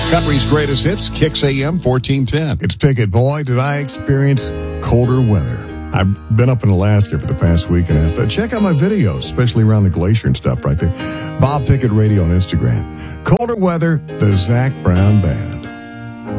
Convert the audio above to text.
Country's greatest hits, Kicks AM 1410. It's Pickett. Boy, did I experience colder weather. I've been up in Alaska for the past week and a half. Check out my videos, especially around the glacier and stuff right there. Bob Pickett Radio on Instagram. Colder weather, the Zach Brown Band.